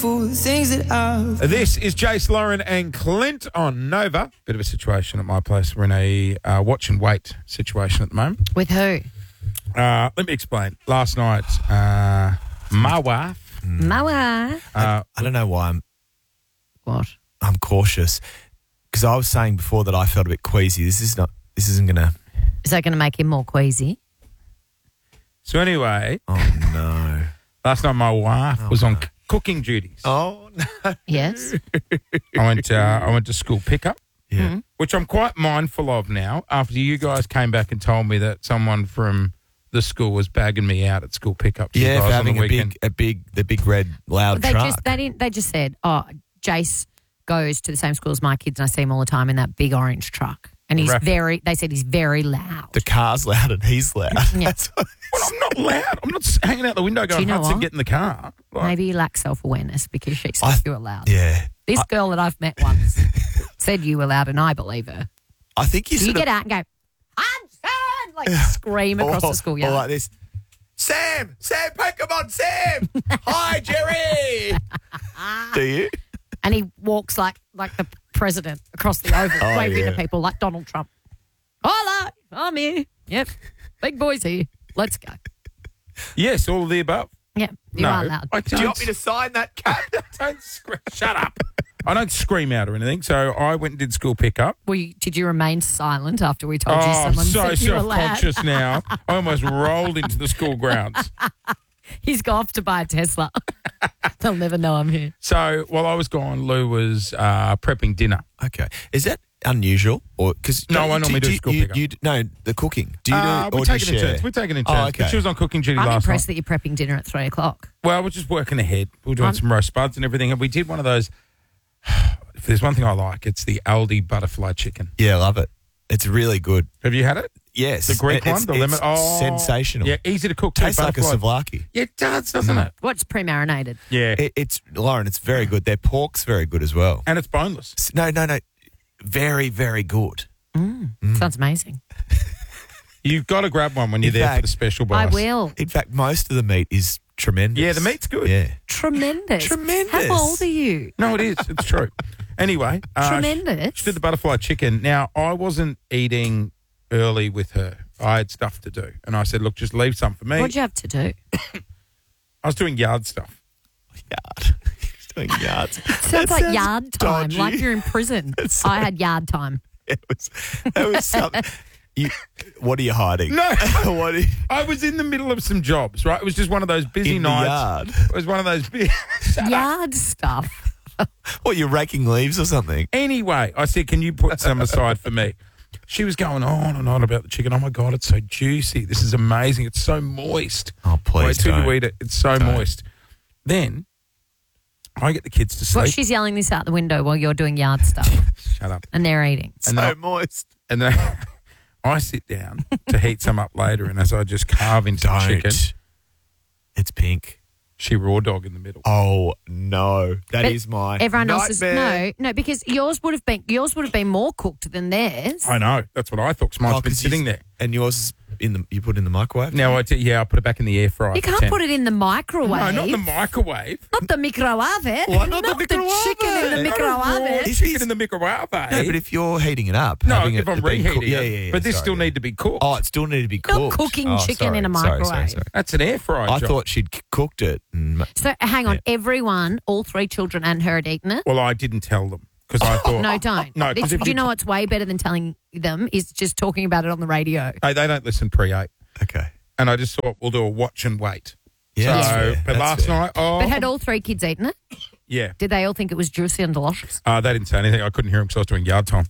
Things that I've... This is Jace, Lauren and Clint on Nova. Bit of a situation at my place. We're in a watch and wait situation at the moment. With who? Let me explain. Last night, my wife... I don't know why What? I'm cautious because I was saying before that I felt a bit queasy. This isn't going to... Is that going to make him more queasy? So anyway, Oh, no. last night my wife was on cooking duties. Oh, no. Yes. I went to school pickup, Yeah. which I'm quite mindful of now after you guys came back and told me that someone from the school was bagging me out at school pickup. Yeah, guys for on having the weekend. the big red loud They truck. just said, oh, Jace goes to the same school as my kids and I see him all the time in that big orange truck. And they said he's very loud. The car's loud and he's loud. Yeah. That's what Well, I'm not loud. I'm not hanging out the window going, you know Hudson, what? get in the car. Like, Maybe you lack self-awareness because she said you were loud. Yeah. This girl that I've met once said you were loud and I believe her. I think you So you sort get out and go, Hudson! Like scream across the schoolyard. Or like this. Sam, Pokemon, Sam. Hi, Jerry. Do you? And he walks like the president across the oval, Oh, waving yeah. to people like Donald Trump. Hola, I'm here. Yep, big boy's here. Let's go. yes, all of the above. Yep, you are loud. I Do you want me to sign that cap? don't scream. Shut up. I don't scream out or anything. So I went and did school pickup. Did you remain silent after we told you I'm someone so said you were loud? self-conscious now. I almost rolled into the school grounds. He's gone off to buy a Tesla. They'll never know I'm here. So while I was gone, Lou was prepping dinner. Okay. Is that unusual? Or because No, I normally do school pickup. No, the cooking. Do you do We're or do you taking in share? turns. We're taking in Oh, turns. okay. But she was on cooking duty I'm last impressed night. that you're prepping dinner at 3 o'clock. Well, we're just working ahead. We're doing some roast spuds and everything. And we did one of those. If there's one thing I like, it's the Aldi butterfly chicken. Yeah, I love it. It's really good. Have you had it? Yes. The Greek one, the lemon. Oh, sensational. Yeah, easy to cook. Tastes like a butterfly. souvlaki. Yeah, it does, doesn't it? What's pre-marinated? Yeah. Lauren, it's very good. Their pork's very good as well. And it's boneless. No. Very, very good. Sounds amazing. You've got to grab one when you're In there for fact, the special I price. will. In fact, most of the meat is tremendous. Yeah, the meat's good. Yeah. Tremendous. Tremendous. How old are you? No, it is. It's true. Anyway. Tremendous. She did the butterfly chicken. Now, I wasn't eating early with her. I had stuff to do. And I said, look, just leave some for me. What'd you have to do? I was doing yard stuff. Yard. He's doing yards. Sounds like yard time, dodgy. like you're in prison. I had yard time. That was something. What are you hiding? No. What are you, I was in the middle of some jobs, right? It was just one of those busy in the nights. yard? It was one of those big... Yard stuff. What, you're raking leaves or something? Anyway, I said, can you put some aside for me? She was going on and on about the chicken. Oh, my God, it's so juicy. This is amazing. It's so moist. Oh, please Wait till don't. you eat it. It's so moist. Then I get the kids to sleep. What, she's yelling this out the window while you're doing yard stuff Shut up. and they're eating. And So then moist. And then I sit down to heat some up later, and as I just carve into the chicken, It's pink. she raw dog in the middle. Oh no, that is But my everyone nightmare. else's no, because yours would have been more cooked than theirs. I know. That's what I thought. 'Cause mine's Oh, been 'cause sitting there. And yours is you put it in the microwave. Now, I put it back in the air fryer. You can't put it in the microwave. No, not in the microwave. Not the microwave. Why not the the microwave? chicken in the Not microwave. Is Chicken this- in the microwave. No, but if you're heating it up, No, having if I'm being reheating cooked- it. But this sorry, still yeah. need to be cooked. Oh, it still needed to be Not cooked. cooking Oh, chicken in a sorry. microwave. That's an air fryer I job. thought she'd cooked it. So hang on, everyone, all 3 children and her had eaten it. Well, I didn't tell them because I thought... No, don't. No, because if Do you know what's way better than telling them is just talking about it on the radio. Hey, they don't listen pre-8. Okay. And I just thought we'll do a watch and wait. Yeah. So, that's fair. but That's last fair. night, But had all 3 kids eaten it? yeah. Did they all think it was juicy and delicious? They didn't say anything. I couldn't hear them because I was doing yard time.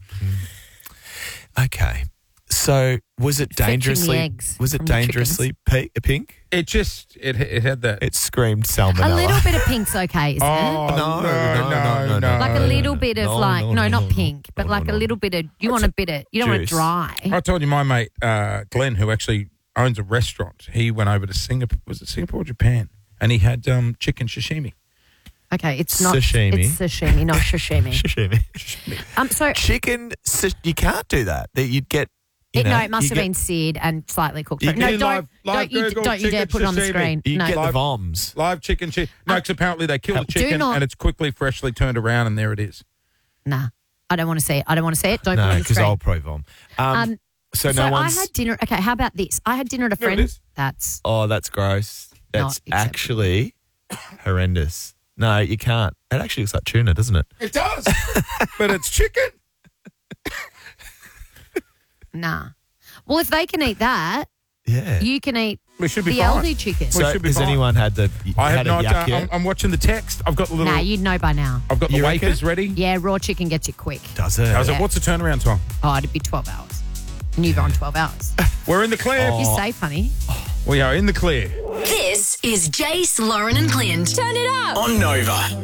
Okay. So was it Fetching the dangerously? eggs Was it from the dangerously pink? It had that. It screamed A salmonella. little bit of pink's okay, isn't it? no. Like a little bit of not pink, but no, like no. a little bit of, you don't want it Juice. dry. I told you my mate, Glenn, who actually owns a restaurant, he went over to Singapore. Was it Singapore or Japan? And he had chicken sashimi. Okay, it's not Sashimi. It's sashimi, not sashimi. Sashimi. So Chicken, you can't do that. That you'd get It must have been seared and slightly cooked. You No, get don't you dare put it on the screen. You No. get the VOMs. Live chicken. No, because apparently they kill the chicken and it's quickly, freshly turned around, and there it is. Nah, I don't want to see it. Don't put it on No, the because screen. I'll pro-vom. So I had dinner. Okay, how about this? I had dinner at a There it friend. is. That's Oh, that's gross. That's Not acceptable. actually horrendous. No, you can't. It actually looks like tuna, doesn't it? It does. But it's chicken. nah. Well, if they can eat that, Yeah. you can eat We should be the fine. Aldi chicken. We So should be has fine. anyone had the I have had a not. yuck yet? I'm watching the text. I've got the little. Nah, you'd know by now. I've got the You wafers reckon? ready. Yeah, raw chicken gets you quick. Does it? How's Yeah. it? What's the turnaround time? Oh, it'd be 12 hours. And you've gone 12 hours. We're in the clear. Oh. You're safe, honey. We are in the clear. This is Jace, Lauren, and Clint. Turn it up. On Nova.